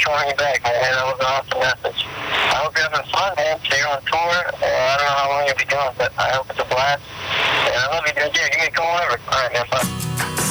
for calling you back, man. That was an awesome message. I hope you're having fun, man. So you're on tour. I don't know how long you'll be doing, but I hope it's a blast. And I love you, dude. Yeah, give me a call whenever. All right, man. Bye.